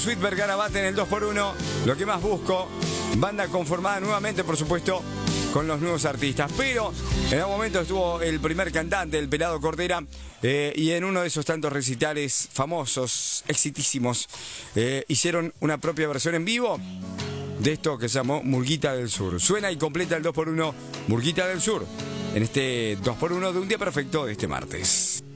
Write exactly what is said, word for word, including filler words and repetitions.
Sweet Vergara Bate en el dos por uno, lo que más busco, banda conformada nuevamente, por supuesto, con los nuevos artistas. Pero en algún momento estuvo el primer cantante, el Pelado Cordera, eh, y en uno de esos tantos recitales famosos, exitísimos, eh, hicieron una propia versión en vivo de esto que se llamó Murguita del Sur. Suena y completa el dos por uno, Murguita del Sur, en este dos por uno de un día perfecto de este martes.